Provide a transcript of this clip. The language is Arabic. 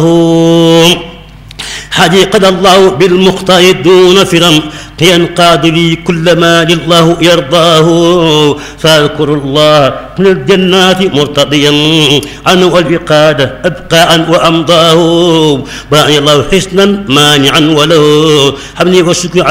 حديقة الله بالمختار دون فرم ينقاد لي كل ما لله يرضاه فاذكر الله من الجنات مرتضيا عنه والبقادة أبقاء وأمضاه باعي الله حسنا مانعا وله حمني والشكر